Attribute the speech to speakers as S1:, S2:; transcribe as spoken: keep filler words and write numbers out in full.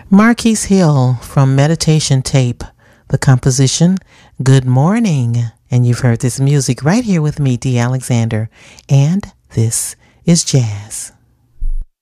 S1: Marquise Hill from Meditation Tape, the composition Good Morning. And you've heard this music right here with me, Dee Alexander. And this is jazz.